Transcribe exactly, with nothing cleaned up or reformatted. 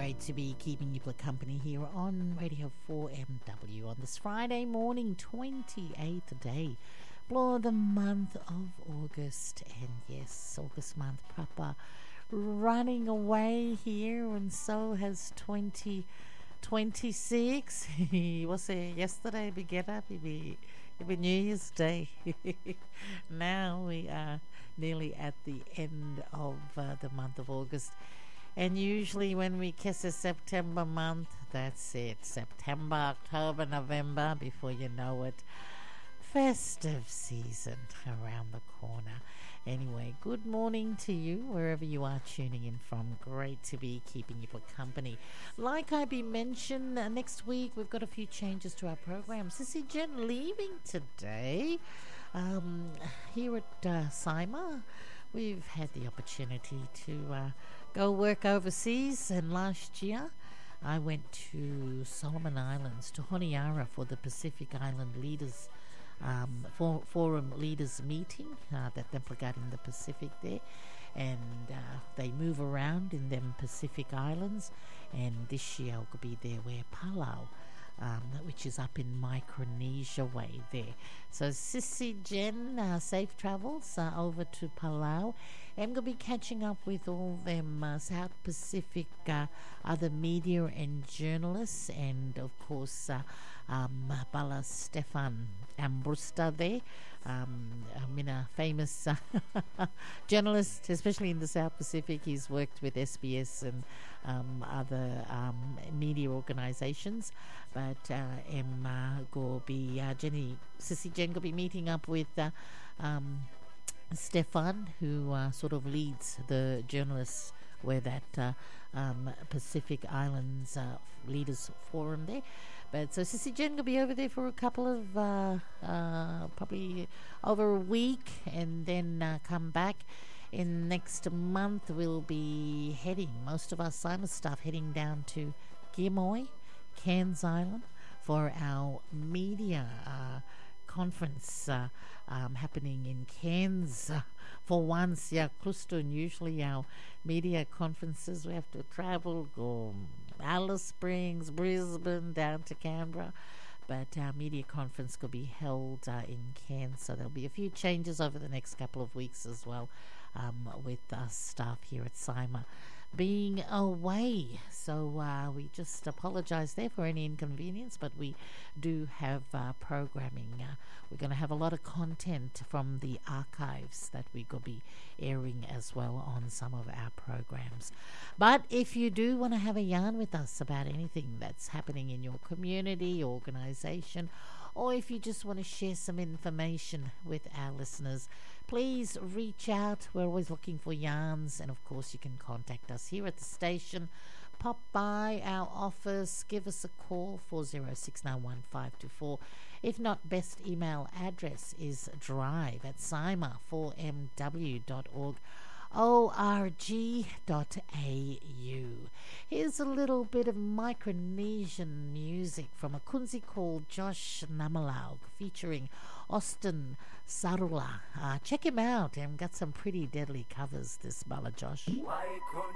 great to be keeping you company here on Radio four M W on this Friday morning, twenty-eighth day, blow the month of August. And yes, August month proper running away here, and so has twenty twenty-six. Was there yesterday? We get up, it'd be, it'd be New Year's Day. Now we are nearly at the end of uh, the month of August. And usually when we kiss a September month, that's it. September, October, November, before you know it, festive season around the corner. Anyway, good morning to you, wherever you are tuning in from. Great to be keeping you for company. Like I be mentioned, uh, next week we've got a few changes to our program. Sissy Jen leaving today. Um, here at uh, Saima, we've had the opportunity to uh, go work overseas, and last year I went to Solomon Islands, to Honiara, for the Pacific Island Leaders um, for, Forum Leaders meeting uh, that they've got in the Pacific there, and uh, they move around in them Pacific Islands, and this year I'll be there where Palau, Um, which is up in Micronesia way there. So Sissy Jen, uh, safe travels uh, over to Palau. I'm going to be catching up with all them uh, South Pacific uh, other media and journalists, and of course uh, um, Bala Stefan Ambrusta there. Um, I mean, a famous uh, journalist, especially in the South Pacific. He's worked with S B S and um, other um, media organisations. But uh, Emma go be uh, Jenny, Sissy Jen go be meeting up with uh, um, Stefan, who uh, sort of leads the journalists where that uh, um, Pacific Islands uh, Leaders Forum there. But so Sissy Jen will be over there for a couple of, uh, uh, probably over a week, and then uh, come back. In next month, we'll be heading, most of our Saima staff heading down to Gimoy, Cairns Island, for our media uh, conference uh, um, happening in Cairns. Uh, for once, yeah, Clustone, usually our media conferences, we have to travel, go Alice Springs, Brisbane, down to Canberra. But our media conference could be held uh, in Cairns, so there'll be a few changes over the next couple of weeks as well, um, with us staff here at Saima being away. So uh, we just apologise there for any inconvenience, but we do have uh, programming. Uh, we're going to have a lot of content from the archives that we could be airing as well on some of our programs. But if you do want to have a yarn with us about anything that's happening in your community, organisation, or if you just want to share some information with our listeners, please reach out. We're always looking for yarns, and of course you can contact us here at the station. Pop by our office, give us a call, four oh six nine one five two four. If not, best email address is drive at saima four m w dot org. org dot a u. Here's a little bit of Micronesian music from a Kunzi called Josh Namalaug, featuring Austin Sarula. Uh, check him out. He's got some pretty deadly covers, this Bala Josh.